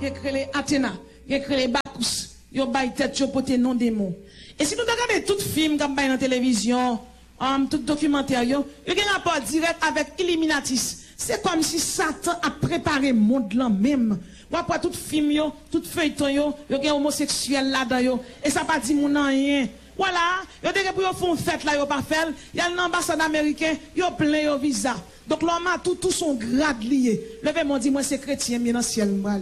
qui créé Athéna, qui créé Bacchus, yo bay tête yo pote non démon. Et si nous regardons tout film comme dans la télévision, tout documentaire yo gen rapport direct avec Illuminatis. C'est comme si Satan a préparé le monde là même. Ou après tout film yo, tout feuilleton yo gen homosexuel là-dedans yo et ça pas dit moun rien. Voilà, yo deke pour yo font fête là yo pas faire, il y a l'ambassade américain, yo plein yo visa. Donc l'homme a tout son grade lié. Levez moi dit moi c'est chrétien bien dans le ciel moi.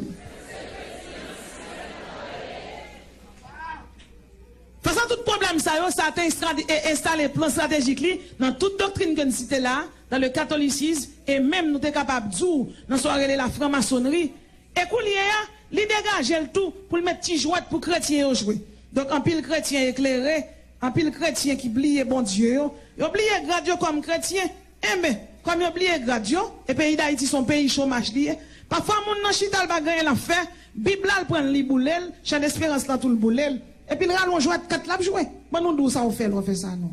Faisant tout problème ça yo, Satan installé plan stratégique li dans toute doctrine que nous cité là, dans le catholicisme et même nous sommes capables de dire dans soirée la franc-maçonnerie et coulier li dégager le tout pour le mettre petit jouet pour chrétien yo jouer. Donc en pile chrétien éclairé, en pile chrétien qui oublie bon Dieu yo oublie gradio comme chrétien, mais comme oublie gradio et pays d'Haïti son pays chômage lié. Parfois moun nan chital ba gagner la fait, Bible là prend li boulel, chant d'espérance là tout le boulel. Et puis, le rallonge jouet 4 lap joué. Bon, nous, d'où ça on fait ça, non?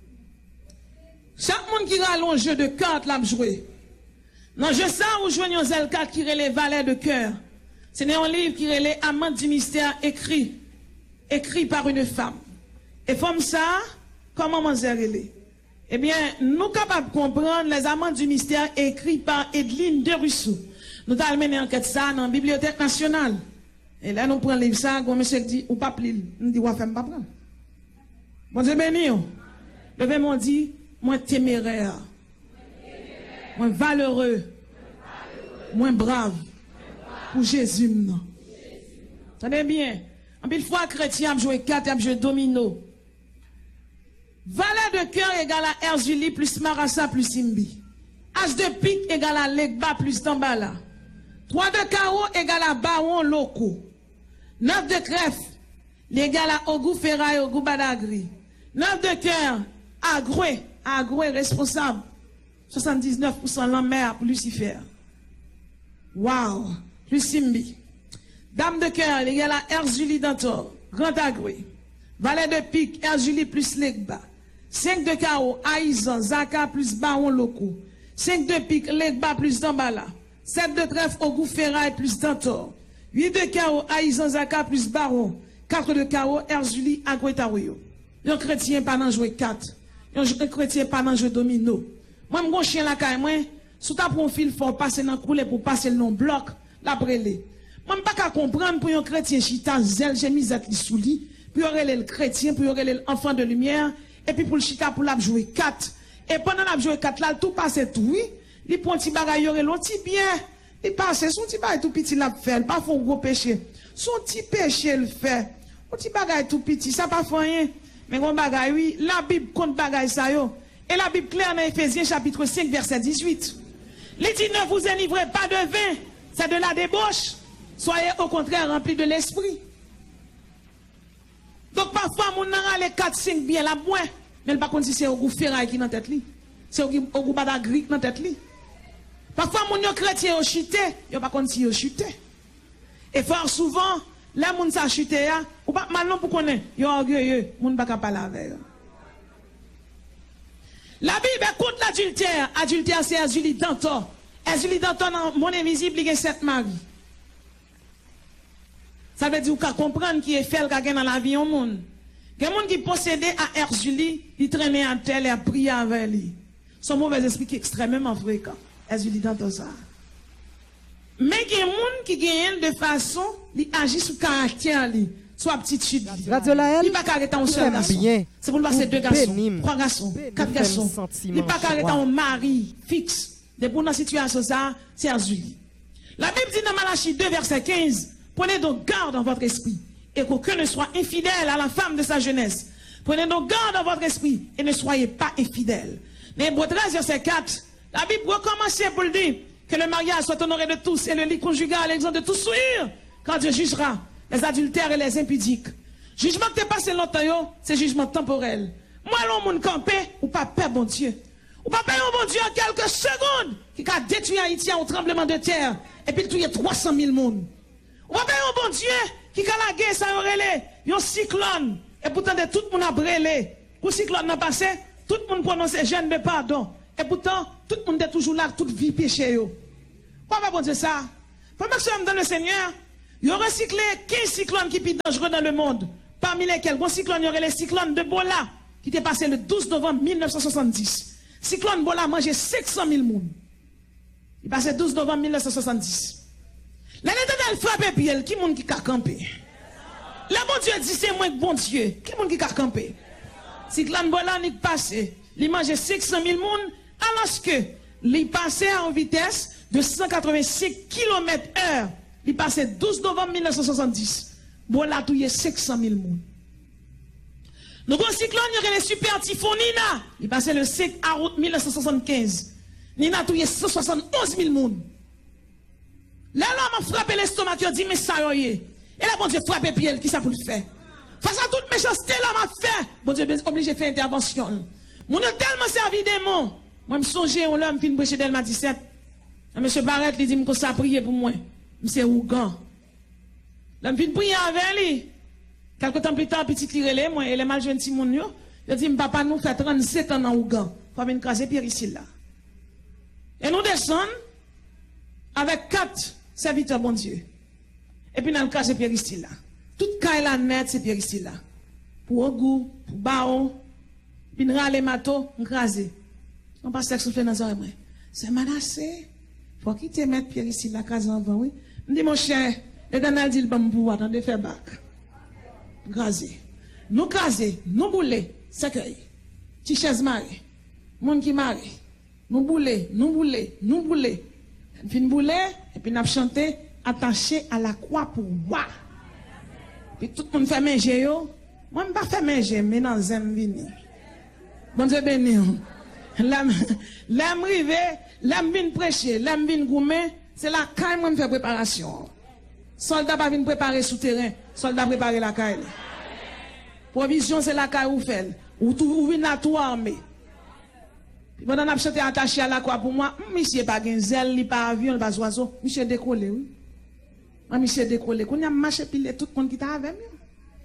Chaque monde qui rallonge jeu de 4 lap joué. Dans je ça, où joignons Zelka qui relève Valet de cœur. C'est un livre qui relève Amante du mystère écrit par une femme. Et femme ça, comment m'en relève? Eh bien, nous capables de comprendre les Amantes du mystère écrits par Edline de Rousseau. Nous avons mené enquête ça dans la Bibliothèque nationale. Et là, nous prenons le livre ça, quand monsieur dit, ou pas pli, nous dit, ou pas faire, pas prendre. Bon Dieu béni, le verbe m'ont dit, moins téméraire, moins valeureux, moins brave, pour Jésus, non. Tenez bien, en pile fois, chrétien a joué 4, a joué domino. Valet de cœur égale à Erzuli plus Marassa plus Simbi. As de pique égale à Legba plus Tambala. 3 de carreau égale à Baron Loco. 9 de trèfle égale à Ogou Ferraille, Ogou Badagri. 9 de cœur, Agroué responsable. 79% l'enmer pour Lucifer. Wow, plus Simbi. Dame de cœur égale à Erzuli Dantor, Grand Agroué. Valet de pique, Erzuli plus Legba. 5 de carreau, Aïzan, Zaka plus Baron Loco. 5 de pique, Legba plus Dambala. 7 de trèfle, Ogou Ferraille plus Dantor. 8 de carreau, Aïzan, Zaka plus Baron. 4 de carreau, Erzuli, Agouetaouyo. Un chrétien pas dans jouer 4. Un chrétien pas dans jouer domino. Moi, mon chien la caille, moi, sous ta profil fort, passer dans le couler pour passer le non bloc, la brûler. Moi, je ne peux pas comprendre pour un chrétien chita, zèle, j'ai mis à sous lit, puis aurait le chrétien, puis aurait l'enfant de lumière, et puis pour le chita, pour la jouer 4. Et pendant la jouer 4 là, tout passe tout, oui. Il prend un petit bagage, il aurait l'autre bien. Il passe, son petit bagage tout petit la fait, pas font gros péché. Son petit péché le fait. Un petit bagage tout petit, ça pas fait rien. Mais gros bagage, oui, la Bible compte bagage ça yo. Et la Bible claire dans Éphésiens chapitre 5 verset 18. Il dit ne vous enivrez pas de vin, c'est de la débauche. Soyez au contraire remplis de l'esprit. Donc parfois, mon nan les 4-5 bien la moins, mais par contre si c'est au goût ferraille qui dans tête li, c'est au goût badagri qui dans tête li. Parfois mon yo chrétien au chuté, yo pas contre si yo chuté. Et fort souvent, là moun sa chuté ya, ou pas mal non pour connaître, yo orgueilleux, moun pas parler avec. La Bible contre l'adultère, adultère c'est Erzuli Dantor. Erzuli Dantor dans Monde Invisible, il y a 7 maris. Ça veut dire qu'on comprendre qui est fait dans la vie au monde. Il y a des gens qui possédaient à Erzuli, ils traînaient en terre et à prier avec lui. Son mauvais esprit qui est extrêmement fréquent. Erzuli dans tout ça. Mais il y a des gens qui gagnent de façon, ils agissent sur caractère, soit petite chute. Il ne peut pas arrêter un seul garçon. C'est pour le passer 2 garçons, 3 garçons, 4 garçons. Il ne peut pas arrêter un mari fixe. Depuis dans la situation, ça, c'est Erzuli. La Bible dit dans Malachie 2, verset 15. Prenez donc garde dans votre esprit et qu'aucun ne soit infidèle à la femme de sa jeunesse. Prenez donc garde dans votre esprit et ne soyez pas infidèles. Mais Hébreux 13, verset 4, la Bible recommence pour le dire que le mariage soit honoré de tous et le lit conjugal exempt de tout souillure quand Dieu jugera les adultères et les impudiques. Jugement qui est passé longtemps, c'est jugement temporel. Moi, l'homme campé ou pas peur, bon Dieu. Ou pas peur, bon Dieu, en quelques secondes qui a détruit Haïti au tremblement de terre et puis tué 300 000 personnes. Ou pas un bon Dieu qui a la guerre, ça aurait un cyclone. Et pourtant, tout le monde a brûlé. Pour le cyclone n'a passé, tout le monde prononce jeûne de pardon. Et pourtant, tout le monde est toujours là, toute vie péché. Pourquoi bon Dieu ça? Pour que dans le Seigneur, Ils ont recyclé 15 cyclones qui sont dangereux dans le monde. Parmi lesquels, bon cyclone, il y aurait les cyclones de Bola, qui était passé le 12 novembre 1970. Cyclone Bola mangeait 500 000 personnes. Il passait 12 novembre 1970. L'année dernière, frappe pied, qui monde qui a campé? Le bon Dieu dit c'est moi que bon Dieu. Qui monde qui a campé? Cyclone Bola n'est passé. Il mangeait 500 000 personnes, alors que il passait à une vitesse de 185 km/h. Il passait 12 novembre 1970. Bola touye 500 000 personnes. Nous avons un cyclone, il y aurait les super typhons Nina. Il passait le 5 août 1975. Nina touye 171 000 personnes. Là, l'homme a frappé l'estomac, il a dit, mais ça y est. Et là, bon Dieu, frappé pied, qui ça pour le faire? Face à toute méchanceté, l'homme a fait. Bon Dieu, obligé de faire intervention. Mon a tellement servi des mots. Moi, je me songeais, on l'a fin prêcher Delma 17. Monsieur Barrett, il dit, que ça a prié pour moi. Monsieur Ougan. L'homme fin prier avec lui. Quelque temps plus tard, petit tiré, moi, et les mal jeunes Simon, il dit, papa, nous fait 37 ans dans Ougan. Faut venir craser Pierre ici, là. Et nous descendons avec 4 serviteurs, bon Dieu. Et puis, nous craser Pierre ici, là. Toute caille la net, c'est Pierre ici, là. Pour Ogou, pour Bao, puis nous râler mato, nous craser. On passe texte fait dans les oreilles. C'est menacé. Faut quitter mettre Pierre ici, là, case en avant, oui. Je dis, mon cher, le canal dit le bambou, attendez, faire bac. Craser. Nous craser, nous bouler, cercueil. Petit chaise marée. Monde qui marée. Nous bouler, nous bouler, nous bouler. Fin bouler, et puis nous chanter, attaché à la croix pour voir. Puis tout le monde fait manger, yo. Moi, je ne pas faire manger, mais dans un vini. Bon Dieu béni. L'aime rive, l'aime vin prêcher, l'aime vin gourmet, c'est la caille, moi, je fais préparation. Soldat pas venir préparer souterrain, soldat préparer la caille. Provision, c'est la caille ou fait. Ou tout vin à tout armé. Pendant que je attaché à la croix pour moi, monsieur pas un zèle, il pas avion, il pas oiseau, monsieur décollé, oui. Monsieur décollé, qu'on a marché pile tout le monde qui t'a avec moi.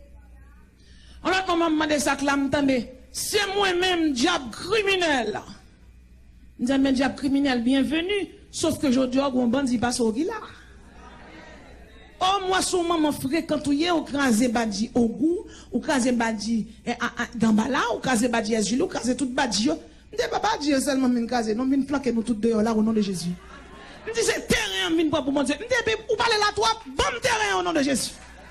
Alors, comment m'a demandé ça que là, m'entendez? C'est moi-même, diable criminel. Je dis, mais diable criminel, bienvenue. Sauf que aujourd'hui, on bandit passe au gila. Oh, moi, souvent, mon frère, quand il y a au crasé badi au goût, ou crasé badi gambala, ou crasé badi azul, ou crasé tout badi, je dis, papa, Dieu seulement m'in crasé, non, m'in flanquer nous tous dehors là, au nom de Jésus. Je dis, c'est terrain, m'in pour mon Dieu. Je dis, ou parlez là, toi, bon terrain au nom de Jésus.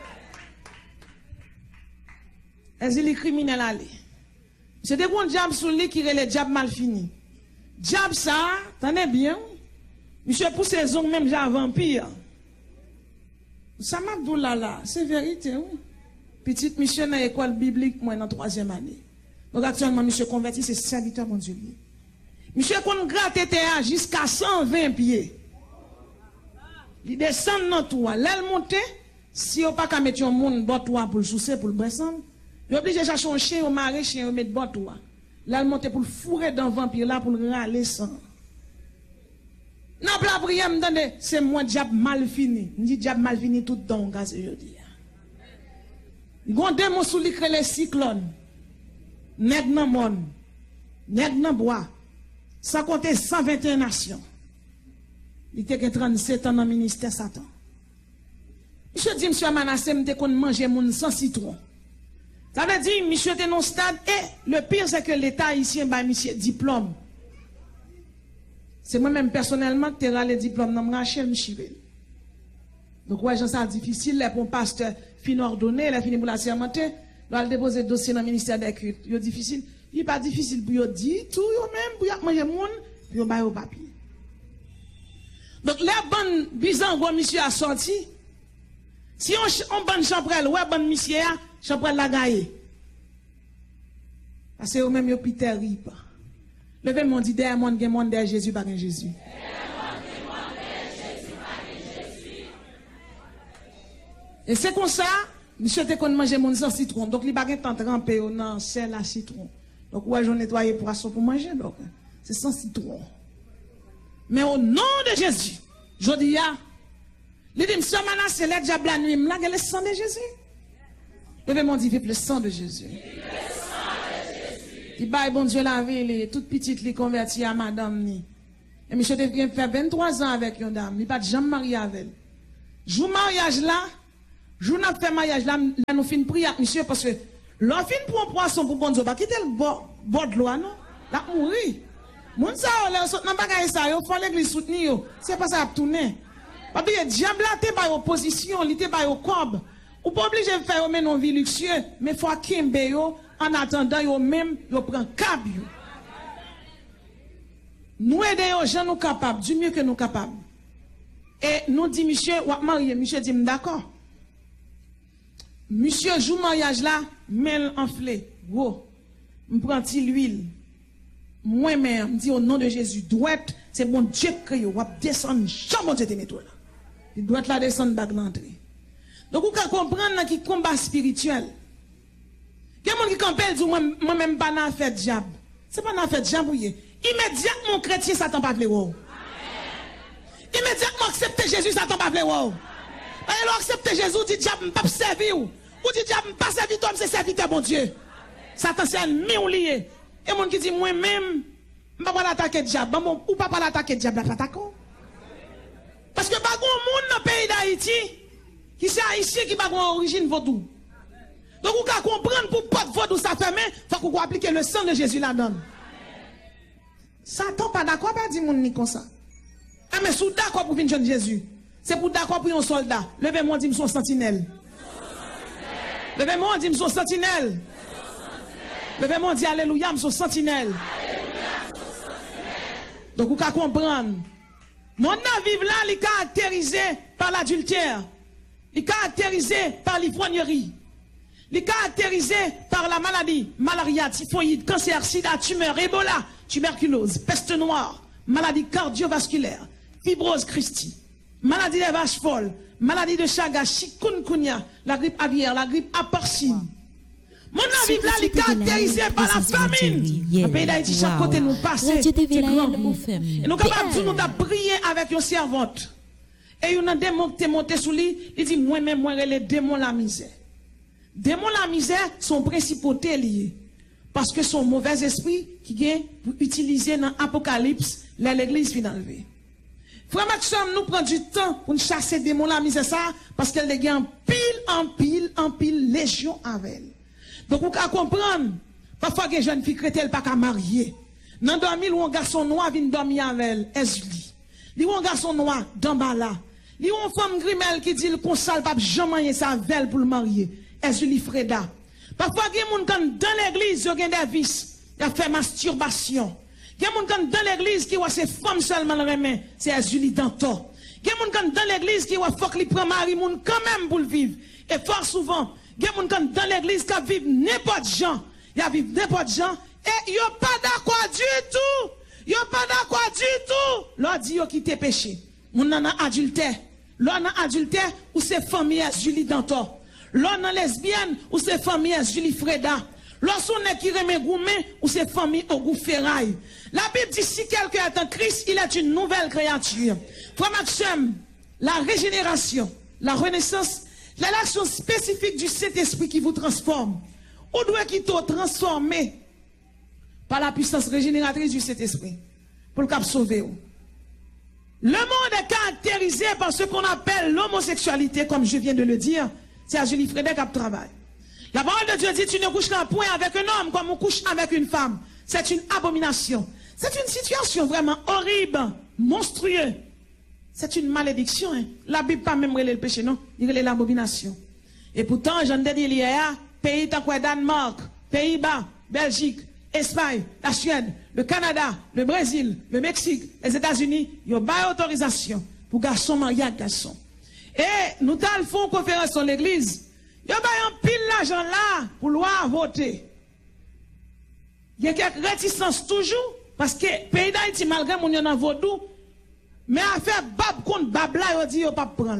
Est-ce qu'il est criminel allé? C'est des bons diables sous lui qui relèvent diable mal fini. Diable ça, t'en bien? Monsieur pour ses ongles même j'ai un vampire. Ça m'a dit là, c'est vérité, oui. Petite mission dans l'école biblique, moi, dans 3e année. Donc actuellement, monsieur converti, c'est serviteur, mon Dieu. Monsieur qu'on gratte jusqu'à 120 pieds. Il descend dans toi, l'aile montée, si on pas qu'à mettre un monde bord toi pour le soucier, pour le descendre, il est obligé de chercher un chien, un mari, chien, mettre bord toi. L'aile montée pour le fourrer dans le vampire là, pour le râler sang. Non, la prière, c'est moi, diable mal fini. Je dis diable mal fini tout dans le gaz, je dis. Il y a un démon sous les cyclones. Nèg nan mon, nèg nan bois. Ça comptait 121 nations. Il était 37 ans dans le ministère Satan. Monsieur dit, monsieur Manassé, je qu'on mangeait moun sans citron. Ça veut dire, monsieur était dans le stade, et le pire, c'est que l'État haïtien, bah, monsieur, diplôme. C'est moi-même personnellement qui ai râlé diplôme dans Rachel Michivel. Donc, ouais, j'en sais difficile, les bons pasteurs fin ordonnés, les finis pour la sermenter, doivent déposer le dossier dans le ministère des cultes. C'est difficile. Il n'est pas difficile pour eux dire tout, même, pour manger moun, puis on va au papier. Donc, les bonnes bizarres, monsieur a sorti. Si on bonne chambrelle, ouais, bonne monsieur, chambrelle la gaille. Parce que eux-mêmes, ils sont terribles. Levez mon dit, derrière mon monde, derrière Jésus, pas Jésus. Et c'est comme ça, monsieur te qu'on mange mon sans citron. Donc, il n'y a pas de temps trempé dans sel à citron. Donc, ouais, j'en nettoie les poissons pour manger. Donc, c'est sans citron. Mais au nom de Jésus, je dis, il dit, monsieur Manassé, le diable la nuit, là, le sang de Jésus. Levez mon dit, le sang de Jésus. Il baille bon Dieu la vie, toute petite, li converti à madame ni. Et monsieur devient faire 23 ans avec une dame, il pas de jamais marié avec elle. Jou mariage là, jou n'a fait mariage là, nous fin prier avec monsieur parce que l'on fin pour un poisson pour bon Dieu, pas quitter le bord de l'eau non, la mourir. Moun sa là saute dans bagaille ça, yo faut l'église soutenir yo. C'est pas ça à tourner. Parce que diable là t'es pas opposition, il t'es pas au cob. Ou pas obligé de faire mener une vie luxueuse, mais faut kimbe yo en attendant yo même yo prend cab yo. Nous aider aux gens nous capables, du mieux que nous capables. Et nous dit monsieur, ou marié, monsieur dit d'accord. Monsieur joue mariage là, mêle enflé. Wow. M'prend l'huile. Moi-même, dit au nom de Jésus, doit c'est bon Dieu qui ou descendre, jamais Dieu te met là. Il doit la descendre bague l'entrée. Donc vous pouvez comprendre qui combat spirituel. Quelqu'un qui campelle dit moi-même pas dans fait diable. C'est pas dans fait diable. Immédiatement chrétien Satan pas vle wow. Immédiatement accepter Jésus Satan pas vle wow. Alors accepter Jésus dit diable pas servir ou dit diable pas servir toi c'est serviteur bon Dieu. Satan c'est ennemi ou lié. Et mon qui dit moi même pas pas l'attaquer diable ou pas l'attaquer diable pas attaquer. Parce que pas grand monde dans le pays d'Haïti qui c'est haïtien qui pas origine vaudou. Donc vous pouvez comprendre pour pas vaudou ça fermé, faut qu'on appliquer le sang de Jésus là-dedans. Satan pas d'accord pas dire moun ni comme ça. Ah mais sous d'accord pour venir jeune Jésus. C'est pour d'accord pour un soldat. Levez-moi dit son sentinelle. Levez-moi dit son sentinelle. Levez-moi dit alléluia son sentinelle. Donc vous pouvez comprendre. Mon vivre là, il est caractérisé par l'adultère. Il est caractérisé par l'ivrognerie. Il est caractérisé par la maladie, malaria, typhoïde, cancer, sida, tumeur, Ebola, tuberculose, peste noire, maladie cardiovasculaire, fibrose Christi, maladie des vaches folles, maladie de Chagas, chikungunya, la grippe aviaire, la grippe porcine. Mon avis là, il est caractérisé par la famine. Le pays d'Haïti, chaque côté nous passe, c'est grand. Et nous capables de nous prier avec une servante. Et il y a un démon qui est monté sous lui, il dit moi-même, moi, les démons la misère. Démons la misère sont principautés liées. Parce que son mauvais esprit qui vient pour utiliser dans l'Apocalypse, l'église vient enlever. Frère Maxime, nous prenons du temps pour chasser démons la misère ça, parce qu'elle est en pile légion avec elle. Donc vous pouvez comprendre, parfois que les jeunes filles chrétiennes pas qu'à marier. Dans 2000 où un garçon noir vient dormir avec elle, Ezuli. Il y a un garçon noir d'Ambala. Il y a une femme grimelle qui dit qu'on sale pas jamais sa velle pour le marier. Ezuli Freda. Parfois, il y a des gens dans l'église qui ont des vices. Il a fait masturbation. Il y a des gens dans l'église qui ont ces femmes seulement le remet. C'est Ezuli Danto. Il y a des gens dans l'église qui ont faut qu'il prenne mari moun quand même pour le vivre. Et fort souvent, il y a des gens dans l'église qui vivent n'importe gens. Ils vivent n'importe gens. Et ils n'ont pas d'accord du tout. Ils n'ont pas d'accord du tout. L'on dit qu'ils quittent péché. On en a adultère. L'on a adultère ou c'est famille Julie Danto. L'on a lesbienne ou c'est famille Julie Freda. Lorsqu'on est qui remet gourmet ou c'est famille Ogou Ferraille. La Bible dit si quelqu'un est en Christ, il est une nouvelle créature. Frère Maxime, la régénération, la renaissance, l'action spécifique du Saint-Esprit qui vous transforme. Ou doit qu'il soit transformé par la puissance régénératrice du Saint-Esprit pour le cap sauver. Le monde est caractérisé par ce qu'on appelle l'homosexualité, comme je viens de le dire. C'est à Julie Frédéric qui travaille. La parole de Dieu dit tu ne coucheras point avec un homme comme on couche avec une femme. C'est une abomination. C'est une situation vraiment horrible, monstrueuse. C'est une malédiction. Hein. La Bible pas même relève le péché, non. Il relève l'abomination. Et pourtant, j'en ai dit hier, pays tant que Danemark, Pays-Bas, Belgique, Espagne, la Suède, le Canada, le Brésil, le Mexique, les États-Unis, ils ont pas autorisation pour garçons mariés avec garçons. Et nous avons une conférence sur l'église. Il y a un pile l'argent là pour loi voter. Il y a quelques réticences toujours, parce que le pays d'Haïti, malgré mon yon en vaudou, mais à faire bab contre bab là, il dit qu'il ne pas prendre.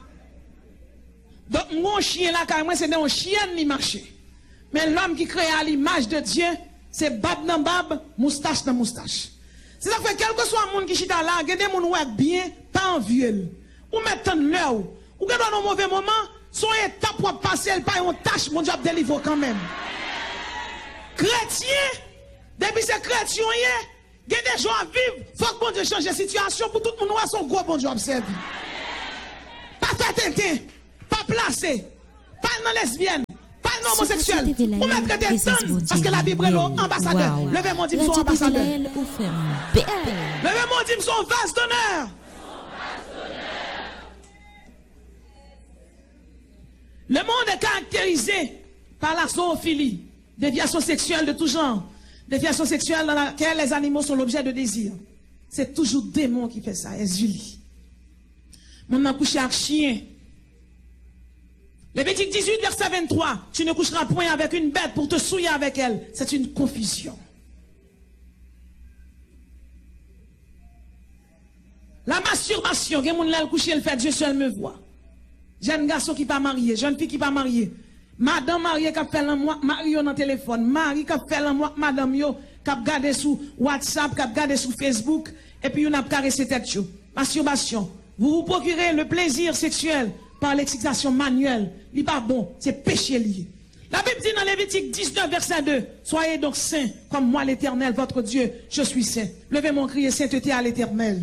Donc, mon chien là, car moi, c'est un chien qui marche. Mais l'homme qui crée à l'image de Dieu, c'est bab dans bab, moustache dans moustache. C'est ça que quel que soit le monde qui chita là, il y a des gens qui bien, pas envieux. Ou mettre l'heure, ou dans un mauvais moment, son étape pour passer, elle pas une tâche, mon Dieu a délivré quand même. Chrétien, depuis ces chrétiens, il y a des gens à vivre, il faut que bon Dieu change la situation pour tout le monde, son gros bon Dieu observe. Pas faire Tintin, pas placer, pas non lesbienne, pas non homosexuel. Pour mettre des tonnes, parce que la Bible est ambassadeur. Levez mon dit son ambassadeur. Levez mon dit son vase d'honneur. Le monde est caractérisé par la zoophilie, déviation sexuelle de tout genre, déviation sexuelle dans laquelle les animaux sont l'objet de désir. C'est toujours démon qui fait ça, Julie. Mon a couché avec chien. Lévitique 18, verset 23. Tu ne coucheras point avec une bête pour te souiller avec elle. C'est une confusion. La masturbation, il y a des gens qui couché, le fait Dieu seul me voit. Jeune garçon qui pas marié, jeune fille qui pas mariée. Madame mariée qui a fait l'amour, Mario dans le téléphone. Marie qui a fait l'amour, madame yo, qui a gardé sur WhatsApp, qui a gardé sur Facebook. Et puis on a caressé tête chou. Masturbation. Vous vous procurez le plaisir sexuel par l'excitation manuelle. Il n'est pas bon, c'est péché lié. La Bible dit dans Lévitique 19, verset 2, soyez donc saints, comme moi l'Éternel, votre Dieu, je suis saint. Levez mon cri et sainteté à l'Éternel.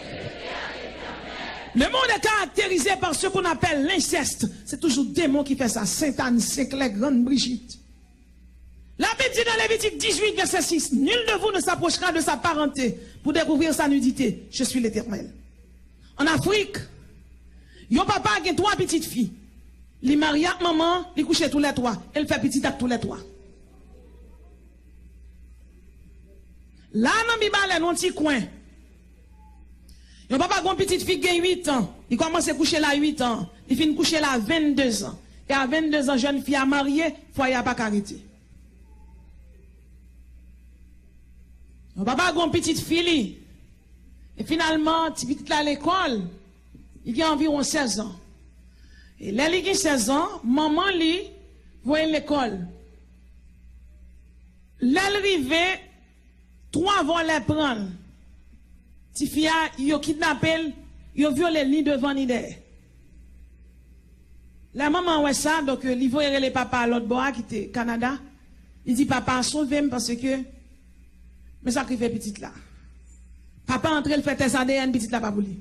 Le monde est caractérisé par ce qu'on appelle l'inceste. C'est toujours démon qui fait ça. Sainte-Anne, Saint-Claire, Grande Brigitte. La Bible dit dans Lévitique 18, verset 6, nul de vous ne s'approchera de sa parenté pour découvrir sa nudité. Je suis l'Éternel. En Afrique, yon papa a 3 petites filles. Il marie avec maman, il couche tous les 3. Elle fait petit avec tous les 3. Là, dans Bible, dans un petit coin. Yon papa a une petite fille qui a 8 ans. Il commence à coucher là 8 ans. Il finit coucher là 22 ans. Et à 22 ans, jeune fille a marié, foyer a pas arrêté. Yon papa a une petite fille. Et finalement, petit là à l'école, il a environ 16 ans. Et là, il a 16 ans, maman lui, voyait l'école. Là, elle arrivait, 3 volets prendre. Petit fille, il a kidnappé, il a violé ni devant ni derrière. La maman ouais ça, donc il voyait les papas à l'autre bord qui était au Canada. Il dit, papa, sauve-moi parce que, mais ça qui fait petite là. Papa entre le fait test ADN, petite là pas pour lui.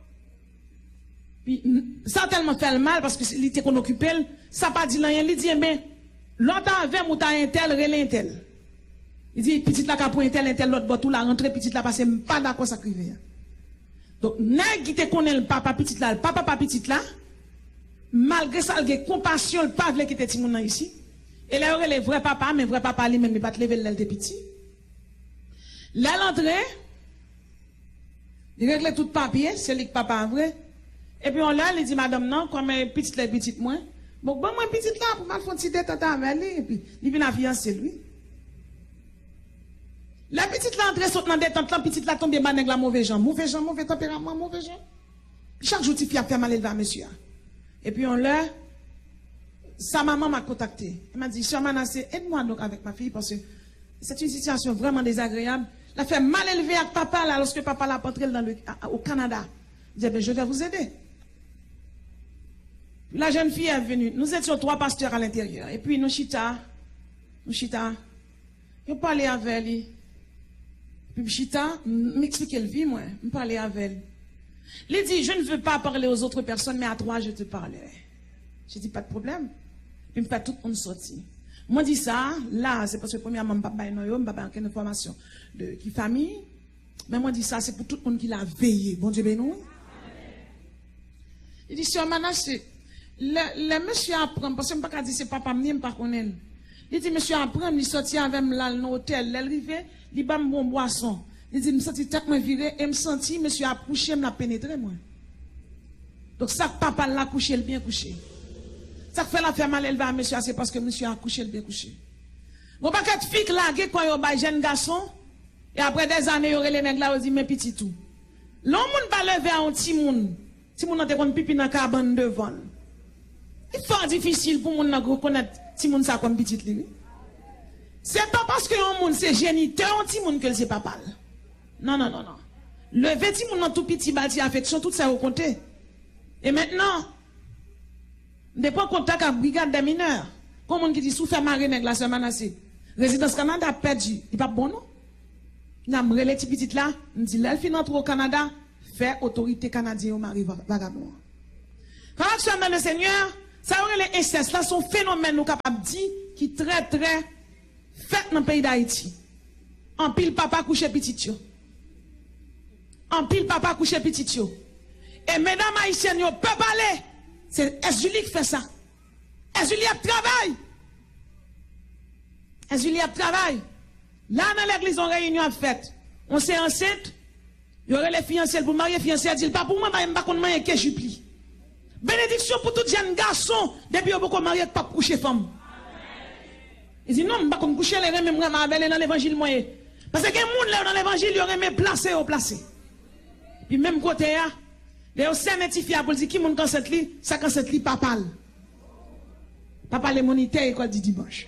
Puis, ça a tellement fait le mal parce que il était qu'on occupé, ça pas dit rien, il dit, mais, l'autre avait mouta un tel, relé un tel. Il dit, petite là, pour un tel, l'autre bord, tout la rentrée, petite là, parce que pas d'accord ça crive. Donc, nèg qui te connaît le papa, petite là, le papa, pas petite là, malgré ça, il a compassion, le pas qui était timon ici. Et là, il y a les vrais papa, mais vrai papa lui-même, il pas te lever l'elle de petit. Là, l'entrée, il règle tout papier, c'est lui que papa vrai. Et puis on l'a, il dit, madame, non, comme petite moi. Bon, moi, petite là, pour m'en faire une petite détente avec lui. Et puis, il vient à fiancer lui. La petite là, entrée, saute dans la détente, la petite là, tombe dans la mauvais gens. Mauvais gens, mauvais tempérament, mauvais gens. Chaque jour, tu fais faire mal élevé à monsieur. Et puis on l'a, sa maman m'a contacté. Elle m'a dit, Sœur Manassé, aide-moi donc avec ma fille parce que c'est une situation vraiment désagréable. Elle a fait mal élevé avec papa là, lorsque papa l'a rentré au Canada. Il dit, ben, je vais vous aider. La jeune fille est venue. Nous étions 3 pasteurs à l'intérieur. Et puis nous chita. Je parlais avec lui. Puis chita, m'expliquer le vie, moi. Je parlais avec elle. Il dit, je ne veux pas parler aux autres personnes, mais à toi, je te parlerai. J'ai dit, pas de problème. Puis me fait tout le monde sortir. Moi, dit ça, là, c'est parce que premièrement, je ne pas aucune information de qui famille. Mais moi, dit ça, c'est pour tout le monde qui l'a veillé. Bon Dieu, ben nous. Il dit, Sœur Manassé, le monsieur apprend, parce que je ne peux pas dire c'est papa, je ne pas connaître. Il dit, monsieur apprend, il sortit avec moi dans l'hôtel, il arrivé, il bat mon boisson. Il dit, je me senti tête me viré, et me senti, monsieur a couché, me l'a pénétré, moi. Donc, ça, papa l'a couché, le bien couché. Ça fait la faire mal élevé à monsieur, c'est parce que monsieur a couché, le bien couché. Bon, pas qu'être fille là, quand il y a un jeune garçon, et après des années, il y aurait les nègres là, il dit, mais petit tout. L'homme va lever à un petit monde. Si moun nan te kon pipi nan cabane devant. Il faut difficile pour moun nan reconnaître si moun sa comme petite li. C'est pas parce que un moun c'est géniteur, un petit moun que c'est papa. Non. Lever ti moun nan tout petit bâti affection tout ça au compter. Et maintenant depuis contact avec brigade des mineurs, comme moun qui dit sous faire marrer nèg la Sœur Manassé. Résidence Canada perdu, il pas bon non. N'a m'rele ti petite là, me dit l'elle fin entre au Canada. Fait autorité canadienne au mari vagabond. Quand nous sommes dans le Seigneur, ça aurait les incestes là, sont phénomènes nous capables de dire qui très très fait dans le pays d'Haïti. En pile papa couché petit yo. En pile papa couché petit yo. Et mesdames haïtiennes, yo peut parler. C'est Julie qui fait ça. Julie a travail. Julie a travail. Là dans l'église on réunion faite. On s'est enceinte. Il y aurait les fiancés pour marier fiancé dit pas pour moi pas qu'on marier que jupli. Bénédiction pour tout jeune garçon depuis beaucoup marié pas coucher femme. Il dit non, pas qu'on coucher les mêmes dans l'évangile moyen. Parce que les gens dans l'évangile, ils auraient aimé placer au placé. Puis même côté, ils ont certifié pour dire qui moun quand cette li, ça quand cette li pas parle. Pas parler monitaire école du dimanche.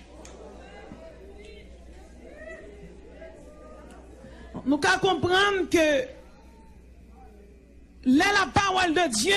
Nous devons comprendre que là, la parole de Dieu,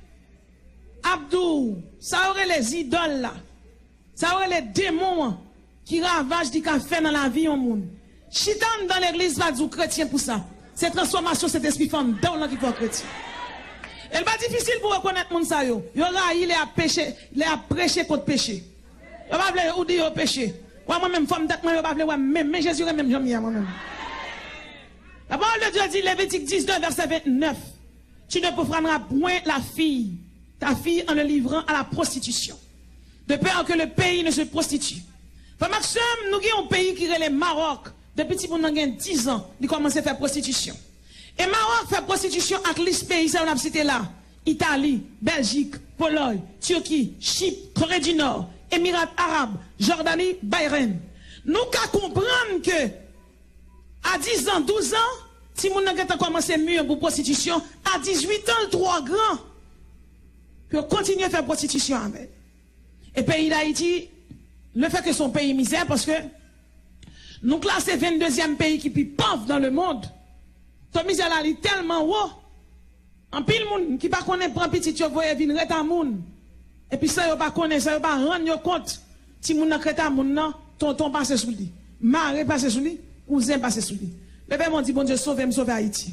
Abdou, ça aurait les idoles là, ça aurait les démons qui ravagent du café dans la vie au monde. Chitan dans l'église va dire chrétien pour ça. C'est transformation, cet esprit femme dans la vie chrétien. Elle va difficile pour reconnaître mon ça yo. Yo là il est à pécher, il est à prêcher contre péché. Yo pas vle ou dire péché. Moi même femme tête moi yo pas vle même mais Jésus même j'aime moi même. La parole de Dieu dit Lévitique 19 verset 29. Tu ne proffaneras point la fille, ta fille en le livrant à la prostitution. De peur que le pays ne se prostitue. Frère Maxime, nous avons un pays qui est le Maroc. Depuis que nous avons 10 ans, il commence à faire prostitution. Et Maroc fait prostitution avec les pays, ça on a cité là. Italie, Belgique, Pologne, Turquie, Chypre, Corée du Nord, Émirats Arabes, Jordanie, Bahreïn. Nous devons comprendre que à 10 ans, 12 ans, si nous avons commencé mieux pour prostitution, à 18 ans, le 3 grand, que continuer à faire prostitution avec. Et pays d'Haïti, le fait que son pays misère, parce que nous classons 22e pays qui est plus pauvre dans le monde. Ton misère là, il est tellement haut. En pile monde qui pas connaît prend petit yo voye vinn reta moun. Et puis ça yo pas connaît, ça yo pas rendre compte. Si moun nan reta moun nan, tonton passe sous lui. Maré passe sous lui, cousin passe sous lui. Le père m'a dit bon Dieu sauve me sauver Haïti.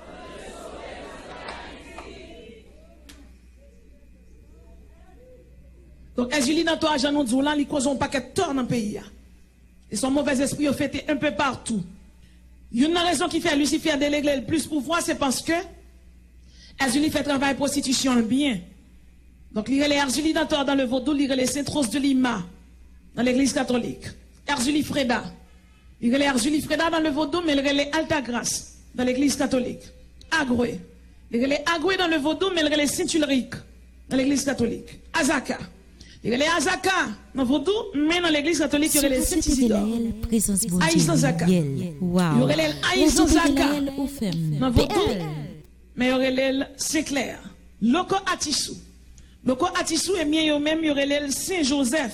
Donc Julie dans toi Jean nous là, il cause un paquet de tort dans le pays. Et son mauvais esprit ont fait un peu partout. Une raison qui fait Lucifer déléguer le plus pouvoir, c'est parce que Erzulie fait travail prostitution bien. Donc, il y a les Erzulie dans le vaudou, il y a les Saint-Rose de Lima, dans l'église catholique. Erzulie Freda. Il y a les Erzulie Freda dans le vaudou, mais il y a les Altagrace, dans l'église catholique. Agoué. Il y a les Agoué dans le vaudou, mais il y a les Saint-Ulrich, dans l'église catholique. Azaka. Il y a les Azaka dans le vaudou, mais dans l'église catholique, il y a les Saint-Isidore. Aïs Azaka. Il y a les Aïs Azaka dans le vaudou. Mais il y aurait l'elle Saint-Clair. Loko Atissou. Loko Atissou et bien yo même il y aurait l'elle Saint-Joseph.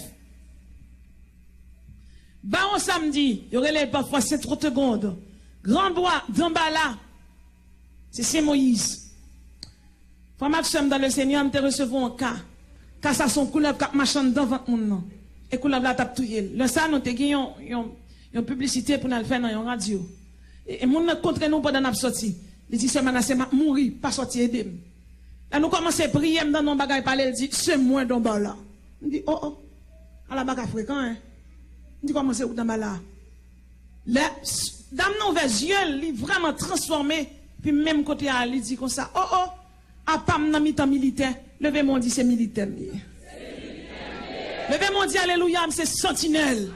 Baron samedi, il y aurait l'elle parfois Saint-Trotegonde. Grand Bois, Dambala. C'est Saint-Moïse. Frère Maxime dans le Seigneur, nous recevons un cas. Car ça son couleur cap machin dans votre monde. Et couleur là tape touyer. Le ça nous te gagnons une publicité pour nous le faire dans une radio. Et moun contre nous pendant n'a sorti. Il dit, c'est mourir, pas sortir aider. Là, nous commençons à prier dans nos bagages, parler, il dit, c'est moi dans le là. Il dit, oh, à la bagarre fréquent, hein. Il dit, comment c'est où dans le là? Là, dans nos yeux, il est vraiment transformé, puis même côté, il dit comme ça, oh, à Pam, dans mi-temps militaire, levez-moi, dit, c'est militaire. Levez-moi, dit, alléluia, c'est sentinelle.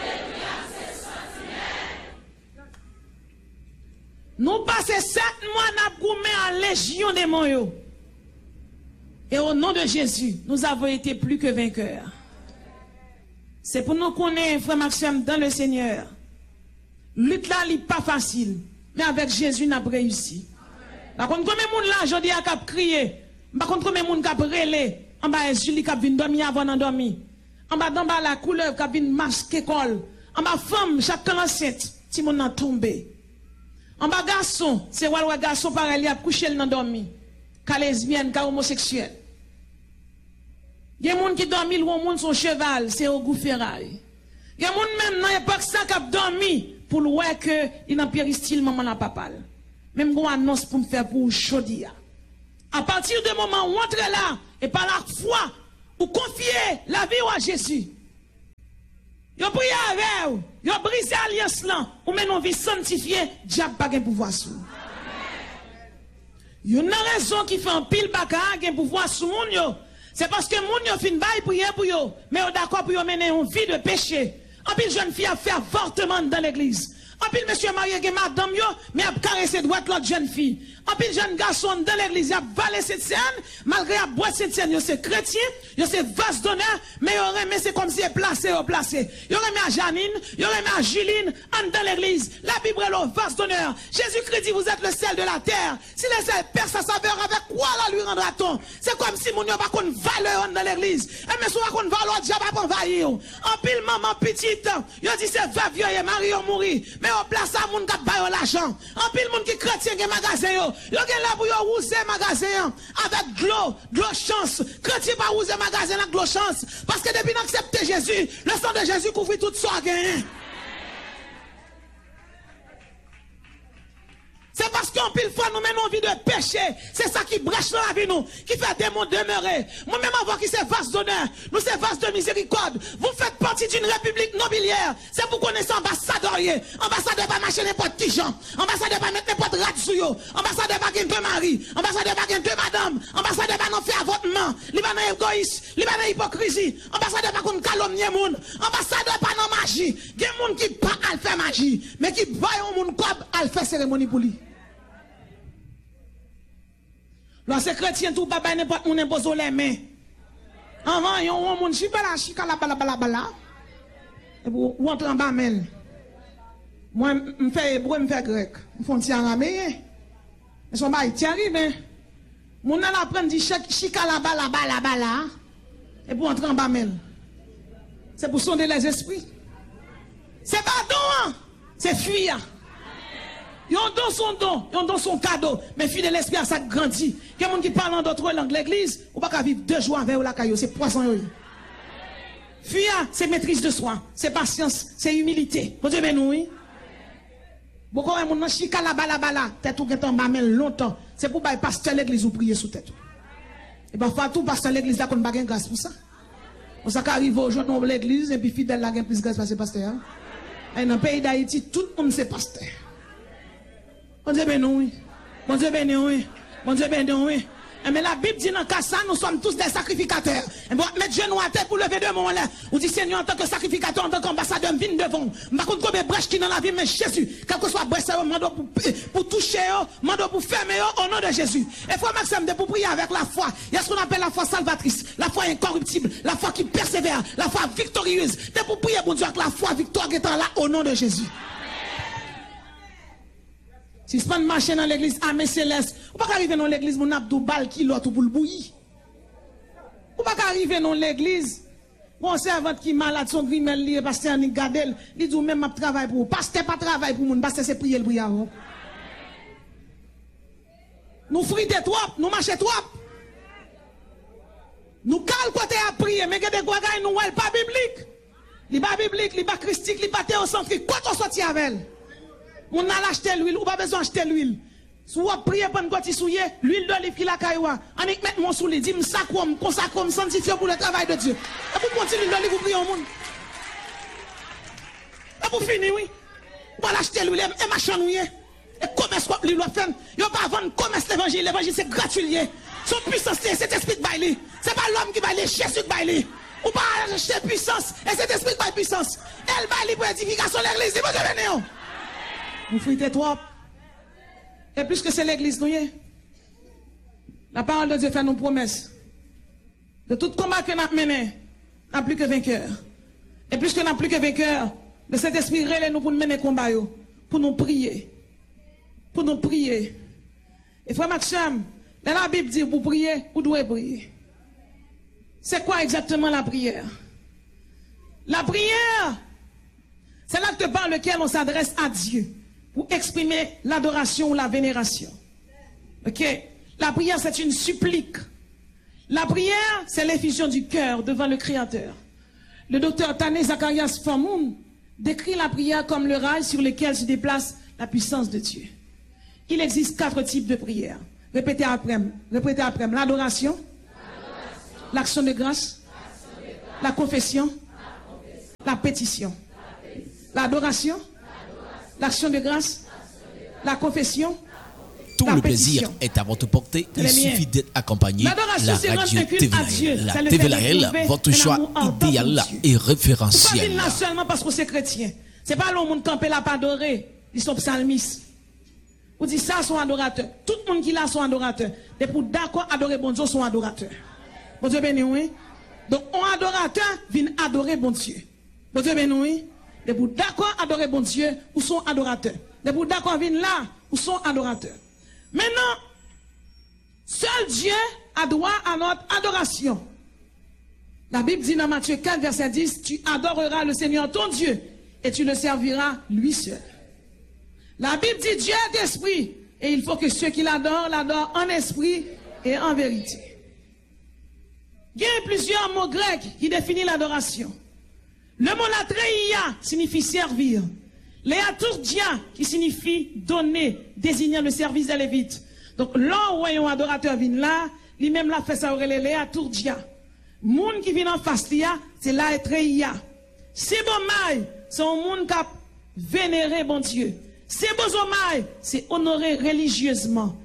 Nous passons 7 mois à gourmet à légion des moyens. Et au nom de Jésus, nous avons été plus que vainqueurs. C'est pour nous connaître, frère Maxime, dans le Seigneur. Lutte là, n'est pas facile. Mais avec Jésus, nous avons réussi. Par contre, combien de monde là, je dis à cap crier. Par contre, combien de monde cap relé. En bas, Julie cap vient dormir avant d'endormir. En bas, la couleur cap vient masquer col. En bas, femme, chacun enceinte. Si mon a tombé. En bas garçon, c'est un garçon pareil, il a couché dans dormi. Ka lesbienne, ka homosexuel. Il y a des gens qui dorment loin son cheval, c'est au goût ferraille. Il y a des gens même dans l'époque ça qui a dormi pour le voir que il n'a pas style maman la papa. Même une annonce pour me faire pour chaudia. À partir du moment où on entre là, et par la foi, ou confier la vie à Jésus. Yo prié avec vous, yo brisé alliance là, ou men une vie sanctifiée, diable pas de pouvoir sur. Yo une raison qui fait un pile bagage gen pouvoir sur moun yo. C'est parce que moun yo fin bail prier pour yo, mais yo d'accord pour yo mener une vie de péché. En pile jeune fille a fait avortement dans l'église. En pile monsieur marié que madame yo, mais a caressé droite l'autre jeune fille. En pile jeune garçon dans l'église a valé cette scène, malgré a boire cette scène, yo c'est chrétien, yo c'est vase d'honneur, mais yo remet c'est comme si est placé au placé. Yo remet à Janine, yo remet à Juline, en dans l'église. La Bible est le vase d'honneur. Jésus-Christ dit vous êtes le sel de la terre. Si le sel perd sa saveur, avec quoi la lui rendra-t-on? C'est comme si moun yo pas qu'on valeur dans l'église. Et mais si on qu'on valeur, diable pas envahir. En pile maman petite, yo dit c'est veuve vieux et mari yo mourir. Mais on place à moun qui baille l'argent. En pile moun qui chrétien qui magasin yo. Yo gen là pour yo rouser magasin avec de l'eau chance. Chrétien pas rouser magasin avec de l'eau chance parce que depuis n'accepter Jésus, le sang de Jésus couvre tout ça gain. C'est parce qu'en pile fois nous menons une vie de péché. C'est ça qui brèche dans la vie nous, qui fait démons demeurer. Moi-même avant qui c'est vase d'honneur, nous c'est vase de miséricorde. Vous faites partie d'une république nobiliaire. C'est pour connaître ambassadeur. Ambassadeur pas marcher n'importe qui gens. Ambassadeur pas mettre n'importe rat sur yo. Ambassadeur pas gagner deux maris. Ambassadeur pas gagner deux madames. Ambassadeur pas non faire avortement. Il pas non égoïste. Il pas non hypocrisie. Ambassadeur pas qu'on calomnier moun. Ambassadeur pas non magie. Gen moun qui pas al faire magie, mais qui voit un moun comme al faire cérémonie pour lui. Lorsque chrétien tout papa n'importe moun impose les mains. Avant yon moun chipala chikala bala. Et pour rentrer en bas men. Moi me fait hébreu me fait grec. Me font ti araméen. Mais son bail ti arrive. Moun nan apprendre di chikala bala. Et pour entrer en bas men. C'est pour sonder les esprits. C'est pas don, c'est fuir. Yon don son cadeau, mais fille de l'esprit à ça grandit. Quelqu'un qui parle en d'autres langues l'église, ou pas qu'à vivre 2 jours avec la caillou, c'est poisson. Fuir, c'est maîtrise de soi, c'est patience, c'est humilité. Bon Dieu ben nous, oui. Beaucoup de gens chika la bala, tête ou en bas longtemps. C'est pour que pasteur l'église ou prier sous tête. Et parfois tout pasteur l'église là qu'on pas grâce pour ça. On ça arrive aujourd'hui dans l'église et puis fidèle là gagne plus grâce parce que pasteur. Et dans le pays d'Haïti, tout le monde c'est pasteur. Bon Dieu ben oui. Bon Dieu ben oui. Bon Dieu ben oui. Mais la Bible dit dans le cas ça, nous sommes tous des sacrificateurs. Et bon, mettre genoux à terre pour lever de mon là. Ou dit Seigneur, en tant que sacrificateur, en tant qu'ambassadeur, viens devant. Par contre, combien de brèches qui dans la vie, mais Jésus, quel que soit brèche, mando pour toucher, mando pour fermer, au nom de Jésus. Et frère Maxime, de pour prier avec la foi. Il y a ce qu'on appelle la foi salvatrice, la foi incorruptible, la foi qui persévère, la foi victorieuse. De pour prier, bon Dieu, avec la foi victoire qui est là, au nom de Jésus. Si ce pas marcher dans l'église, armée céleste, ou pas arriver dans l'église, mon abdou bal qui l'autre pour le bouillir. Ou pas arriver dans l'église, bon servante qui malade, son grimel lié, pasteur ni gadel, il dit même m'a travail pour vous. Pasteur pas travail pour moun, pasteur c'est prier le prière. Nous frites trop, nous marchons trop. Nous calme côté à prier, mais que des gouagaï nous ouais pas biblique. Il pas biblique, il pas christique, il pas théocentrique. Quand on sortit avec elle? On a acheté l'huile, ou pas besoin d'acheter l'huile. Si vous priez pour une souillé, l'huile d'olive qui la cailloua, on y met mon sous les dit, consacre, sanctifie pour le travail de Dieu. Et pour continuer l'huile d'olive, vous priez au monde. Et pour finir, oui. Vous allez acheter l'huile, et machin nouillé. Et commerce, l'huile doit faire. Vous ne pas vendre commerce l'évangile. L'évangile, c'est gratuit. Son puissance, c'est cet esprit de baile. Ce n'est pas l'homme qui baile, Jésus qui baile. Ou pas acheter puissance, et cet esprit qui baile puissance. Elle baile pour édification de l'église. Vous venez. Vous fritez trop. Et puisque c'est l'église, nous y est. La parole de Dieu fait nos promesses. De tout combat que nous avons mené, n'a plus que vainqueur. Et puisque nous n'avons plus que vainqueur, de cet esprit relais nous pour nous mener combat, pour nous prier. Pour nous prier. Et frère Maxime, la Bible dit pour prier, vous devez prier. C'est quoi exactement la prière? La prière, c'est l'acte par lequel on s'adresse à Dieu pour exprimer l'adoration ou la vénération. Ok? La prière, c'est une supplique. La prière, c'est l'effusion du cœur devant le Créateur. Le docteur Tané Zacharias Famoun décrit la prière comme le rail sur lequel se déplace la puissance de Dieu. Il existe 4 types de prières. Répétez après. L'adoration, l'action de grâce, la confession, la pétition, l'adoration, l'action de grâce, la confession. Tout le plaisir est à votre portée. Il suffit d'être accompagné. La radio TVLAL. La TVLAL, votre choix idéal et référentiel. Pas seulement parce que c'est chrétien. C'est pas le monde camper là pas adorer. Ils sont psalmistes. Vous dites ça, sont adorateurs. Tout le monde qui là sont adorateurs. Et pour d'accord adorer bon Dieu, sont adorateurs. Bon Dieu béni, oui. Donc, un adorateur vient adorer bon Dieu. Bon Dieu béni, oui. Et pour d'accord adorer bon Dieu, ou sont adorateurs. Et pour d'accord viennent là, ou sont adorateurs. Maintenant, seul Dieu a droit à notre adoration. La Bible dit dans Matthieu 4, verset 10, tu adoreras le Seigneur ton Dieu et tu le serviras lui seul. La Bible dit Dieu est esprit et il faut que ceux qui l'adorent, l'adorent en esprit et en vérité. Il y a plusieurs mots grecs qui définissent l'adoration. Le mot latreia signifie servir. Léaturgia qui signifie donner, désignant le service des Lévites. Donc là où un adorateur vient là, lui-même l'a fait ça aurait Léaturgia. Moun qui vient en face c'est latreia. C'est bon c'est un monde qui a vénéré bon Dieu. C'est bozomai, c'est honorer religieusement.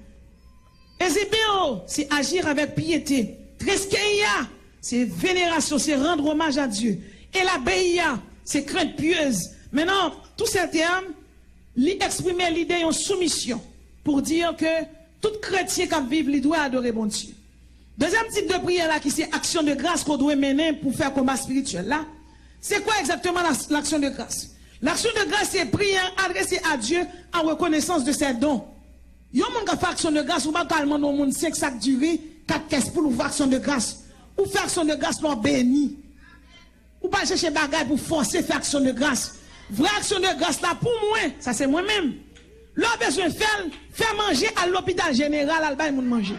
Ezebeo, c'est agir avec piété. Treskeia, c'est vénération, c'est rendre hommage à Dieu. Et la beia, c'est crainte pieuse. Maintenant, tous ces termes, lui exprimer l'idée en soumission pour dire que tout chrétien qui vit, il doit adorer bon Dieu. Deuxième type de prière là, qui c'est action de grâce qu'on doit mener pour faire combat spirituel là. C'est quoi exactement l'action de grâce? L'action de grâce, c'est prière adressée à Dieu en reconnaissance de ses dons. Yon moun ka fait action de grâce, ou pas calmement non moun 5 sacs du riz, 4 caisses pour faire action de grâce. Ou faire action de grâce pour béni. Ou pas chercher bagay pour forcer faire action de grâce. Vraie action de grâce là pour moi, ça c'est moi-même. L'on besoin de faire manger à l'hôpital général, al bay moun manger.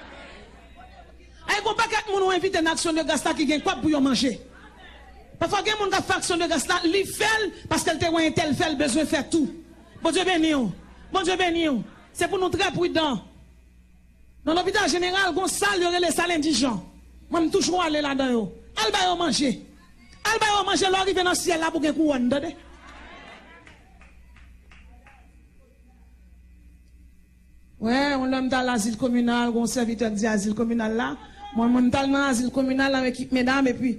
Aïe, qu'on pas que moun invite une action de grâce là qui gagne quoi pour yon manger. Parfois, il y a des gens qui font action de grâce là, ils font parce qu'elle te voit un tel fait, besoin de faire tout. Bon Dieu béni. Bon Dieu béni. C'est pour nous très prudents. Dans l'hôpital général, on salle, il y aurait les salles indigents. Moi, je toujours aller là-dedans. Elle va manger. Elle va manger, elle arrive dans le ciel là pour qu'elle couronne. Ouais, on l'a dans l'asile communal, on serviteur de l'asile communal là. Moi, je suis dans l'asile communal avec mesdames et puis.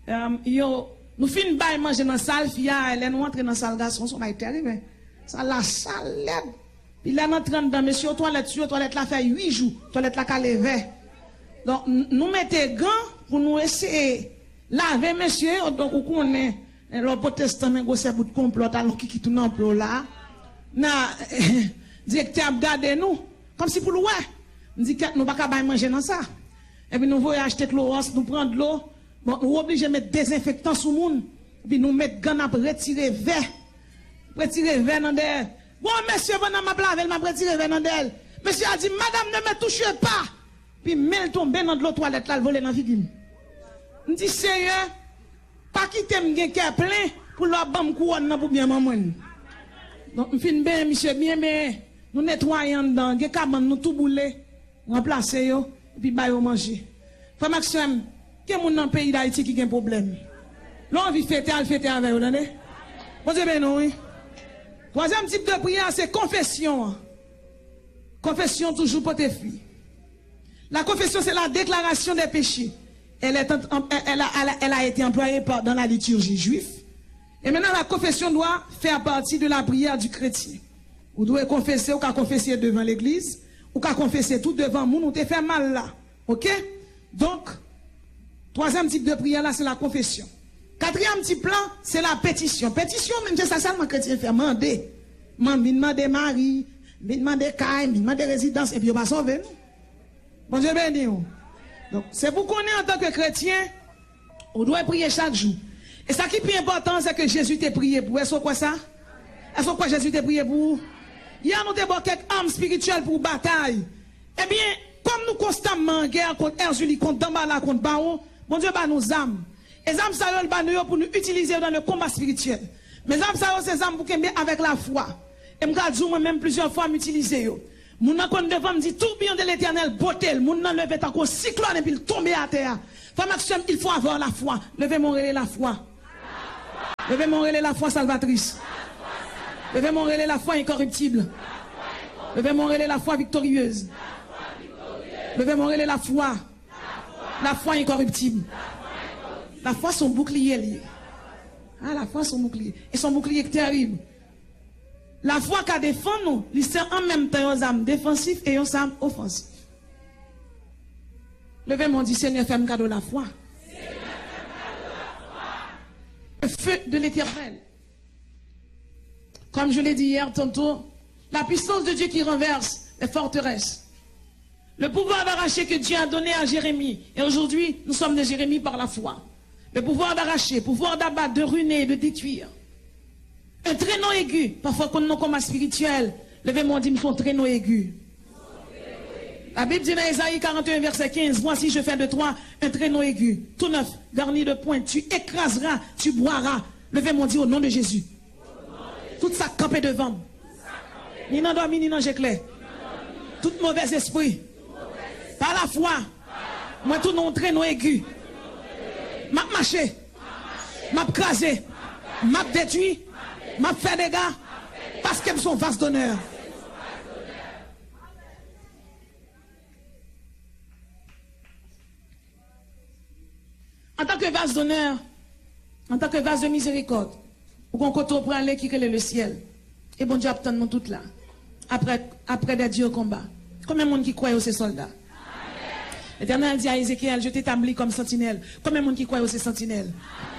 Nous finissons par manger dans la salle, elle nous entre dans la salle garçon, ça va être terrible. Ça la salle laide. Puis là, nous entrons dans monsieur, toilette là fait 8 jours, toilette là qu'à lever. Donc, nous mettons gants pour nous essayer laver monsieur, donc on est le protestant, mais c'est bout de complot, alors qui tourne en plot là. Na, directeur regardez nous, comme si pour le ouais. Nous dit que nous ne pouvons pas manger dans ça. Et puis nous voyons acheter de l'eau, nous prendre de l'eau. Bon, nous obligés de mettre désinfectant sur le monde. Puis nous mettons gants pour retirer verre. Retirer verre dans d'elle. Bon, monsieur, pendant ma plave, m'a retiré verre dans d'elle. Monsieur a dit, madame, ne me touchez pas. Puis, mêle tomber dans l'autre toilette là, le voler dans la figure. Je dis, sérieux, pas quitter mon cœur plein pour leur bam couronne pour bien maman. Donc, je finis bien, monsieur, bien, mais nous nettoyons dedans, nous tout bouler, remplacer yo, et puis, bah, yo manger. Frère Maxime, quel monde dans le pays d'Haïti qui a un problème? L'on vit fêter, elle fêter avec vous, vous bon Dieu, ben non, oui. Troisième type de prière, c'est confession. Confession toujours pour tes filles. La confession, c'est la déclaration des péchés. Elle a été employée dans la liturgie juive. Et maintenant, la confession doit faire partie de la prière du chrétien. Vous devez confesser, ou qu'à confesser devant l'église, ou qu'à confesser tout devant nous, nous te fait mal là. Ok? Donc, troisième type de prière là, c'est la confession. Quatrième type plan, c'est la pétition. Pétition, même c'est ça seulement chrétien fait demander. Demander mari, demander caille, demander résidence, et puis on va sauver nous. Bon Dieu béni. Donc, c'est pour qu'on est en tant que chrétien, on doit prier chaque jour. Et ça qui est plus important, c'est que Jésus t'a prié pour. Est-ce quoi ça? Est-ce quoi Jésus t'a prié pour? Il y a nous quelques âmes spirituelles pour bataille. Eh bien, comme nous constamment en guerre contre Erzuli, contre Dambala, contre Baron, bon Dieu, bah nos âmes. Les âmes, ça y est, pour nous utiliser dans le combat spirituel. Mais âmes, ça y est, ces âmes pour qu'elles avec la foi. Et moi, même plusieurs fois, m'utiliser. Mon nan kon devant me dit tourbillon de l'Éternel botel, mon nan levé tant qu'on cyclone et puis il tombe à terre. Femme Maxime, il faut avoir la foi. Levez mon relais la foi. Levez mon relais la foi salvatrice. Levez mon relais la foi incorruptible. Levez mon relais la foi victorieuse. Levez mon relais la foi. La foi incorruptible. La foi son bouclier lié. Ah, la foi son bouclier. Et son bouclier est terrible. La foi qui défend nous, c'est en même temps aux âmes défensives et aux âmes offensives. Levez mon dit Seigneur, fais-moi cadeau la foi. Le feu de l'Éternel. Comme je l'ai dit hier tantôt, la puissance de Dieu qui renverse les forteresses. Le pouvoir d'arracher que Dieu a donné à Jérémie. Et aujourd'hui, nous sommes de Jérémie par la foi. Le pouvoir d'arracher, pouvoir d'abattre, de ruiner, de détruire. Un traîneau aigu, parfois qu'on nous comme spirituel. Levez mon dit, son traîneau aigu. La Bible dit dans Isaïe 41, verset 15, voici je fais de toi un traîneau aigu, tout neuf, garni de points, tu écraseras, tu boiras. Levez mon dit au nom de Jésus. Tout ça campé devant. Ni dans dormi, ni dans j'éclair. Tout mauvais esprit. Par la foi. Moi tout non traîneau aigu. M'a marché. M'a crasé. M'a détruit. M'a fait des dégâts. Parce qu'elles sont vases d'honneur. En tant que vase d'honneur, en tant que vase de miséricorde, ou qu'on côté pour aller qui est le ciel. Et bon Dieu attend nous toutes là. Après des dieux au combat. Combien de monde qui croit aux ces soldats? L'Éternel dit à Ézéchiel, je t'établis comme sentinelle. Combien de monde qui croit aux ces sentinelles?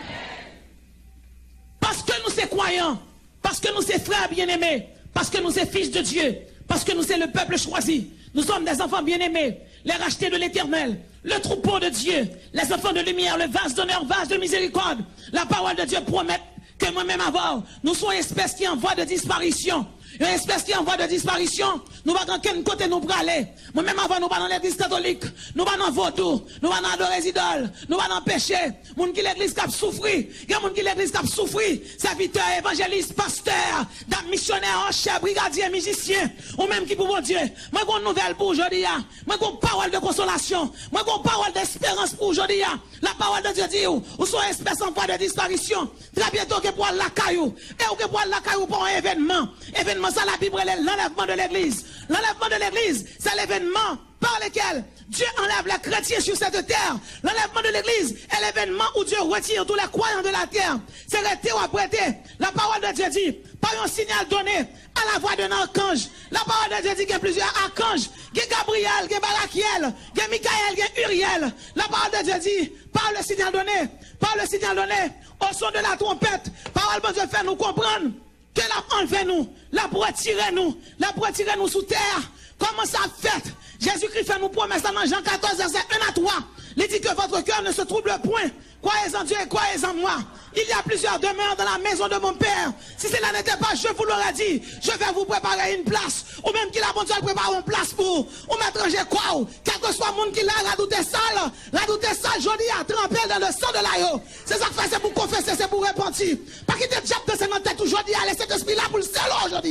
Parce que nous sommes croyants, parce que nous sommes frères bien-aimés, parce que nous sommes fils de Dieu, parce que nous sommes le peuple choisi. Nous sommes des enfants bien-aimés, les rachetés de l'Éternel, le troupeau de Dieu, les enfants de lumière, le vase d'honneur, vase de miséricorde. La parole de Dieu promet que moi-même avant, nous sommes une espèce qui est en voie de disparition. Une espèce qui est en voie de disparition. Nous ne dans quel côté nous aller. Moi-même avant, nous pas dans l'église catholique. Nous pas dans vaudou. Nous pas dans adorer les idoles. Nous pas dans péché. Moun qui l'église qui a souffri. Il y a moun qui l'église qui a souffri. Serviteur, évangéliste, pasteur, dame missionnaire, chef, brigadier, musicien. Ou même qui pour mon Dieu. Moi, j'ai une nouvelle pour aujourd'hui. Moi, j'ai une parole de consolation. Moi, j'ai une parole d'espérance pour aujourd'hui. La parole de Dieu dit, ou sont espèce en voie de disparition. Très bientôt que pour la caillou. Et ou que pour la caillou pour un événement. Événement, ça la Bible, l'enlèvement de l'église. L'enlèvement de l'église, c'est l'événement par lequel Dieu enlève les chrétiens sur cette terre. L'enlèvement de l'église est l'événement où Dieu retire tous les croyants de la terre. C'est resté ou apprêté. La parole de Dieu dit, par un signal donné à la voix d'un archange. La parole de Dieu dit qu'il y a plusieurs archanges. Il y a Gabriel, il y a Barakiel, il y a Michael, il y a Uriel. La parole de Dieu dit, par le signal donné, au son de la trompette, parole de Dieu fait nous comprendre que la enlevé nous, la retiré nous sous terre. Comment ça fait? Jésus-Christ fait nous promesse dans Jean 14, verset 1 à 3. Il dit que votre cœur ne se trouble point. Croyez en Dieu et croyez en moi. Il y a plusieurs demeures dans la maison de mon Père. Si cela n'était pas, je vous l'aurais dit. Je vais vous préparer une place. Ou même qu'il a bon Dieu prépare une place pour. Ou m'étranger quoi? Quel que soit le monde qui l'a radouté sale, jodi a trempé dans le sang de l'agneau. C'est ça que fait, c'est pour confesser, c'est pour repentir. Pas qu'il te diable de dans tête aujourd'hui, laissez cet esprit là pour le seul aujourd'hui.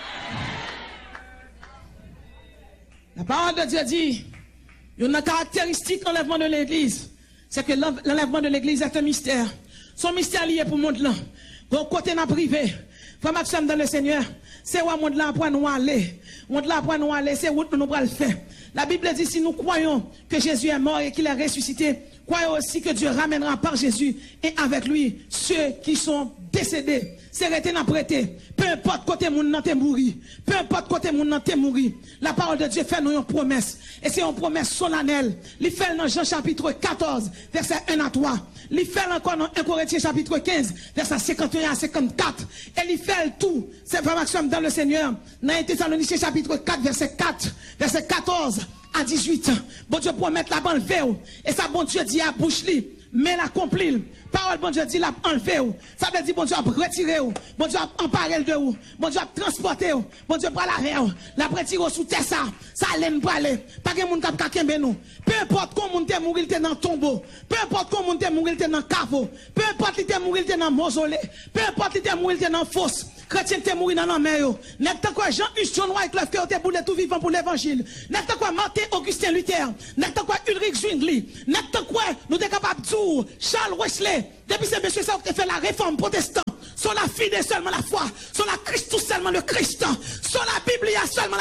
La parole de Dieu dit, il y a une caractéristique enlèvement de l'église. C'est que l'enlèvement de l'église est un mystère. Son mystère lié pour le monde là. Bon côté dans privé. Frère Maxime dans le Seigneur. C'est où le monde là pour nous aller. Le monde là pour nous aller. C'est où nous allons le faire. La Bible dit si nous croyons que Jésus est mort et qu'il est ressuscité, croyons aussi que Dieu ramènera par Jésus et avec lui ceux qui sont décédés. C'est resté n'a prêté. Peu importe côté moun nan te mouri. Peu importe côté moun nan te mouri. La parole de Dieu fait nous une promesse. Et c'est une promesse solennelle. Il fait dans Jean chapitre 14, verset 1 à 3. Il fait encore dans 1 Corinthiens chapitre 15, verset 51 à 54. Et il fait tout. C'est vraiment dans le Seigneur. Dans 1 Thessaloniciens chapitre 4, verset 4, verset 14 à 18. Bon Dieu promet la bonne veille. Et ça, bon Dieu dit à bouche li. Mais l'accomplit. Parole, bon Dieu dit, l'a enlevé. Ça veut dire, bon Dieu a retiré. Bon Dieu a emparé de vous. Bon Dieu a transporté. Bon Dieu a la reine. La retiré sous terre ça. Ça l'aime pas aller. Pas que moun kap kakembe nous. Peu importe comment moun te mourir, te dans tombeau. Peu importe comment moun te mourir, te dans caveau. Peu importe li te mourir, te dans mausolée. Peu importe li te mourir, te dans fosse. chrétien te mourir dans l'homme yo. N'est tant quoi Jean-Hugues John White qui était boulé tout vivant pour l'évangile. N'est tant quoi Martin Augustin Luther, n'est tant quoi Ulrich Zwingli, n'est tant quoi nous sommes capables de dire Charles Wesley. Depuis ces messieurs ça ont fait la réforme protestante. Sur la fidèle seulement la foi, sur la Christ tout seulement le Christ, sur la Bible seulement